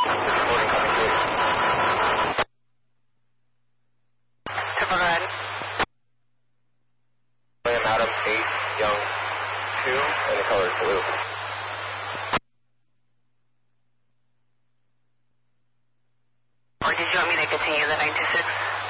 Recording coming through. Triple red. William Adams 8, Young 2, and the color is blue. Or did you want me to continue the 926?